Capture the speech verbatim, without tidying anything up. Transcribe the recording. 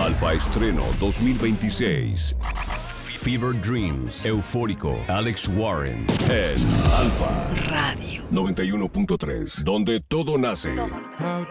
Alfa Estreno dos mil veintiséis. Fever Dreams, Eufórico, Alex Warren, en Alfa Radio noventa y uno punto tres, donde todo nace. Todo nace.